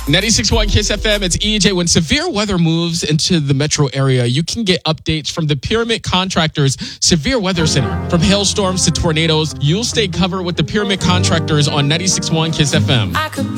96.1 Kiss FM, it's EJ. When severe weather moves into the metro area, you can get updates from the Pyramid Contractors Severe Weather Center. From hailstorms to tornadoes, you'll stay covered with the Pyramid Contractors on 96.1 Kiss FM.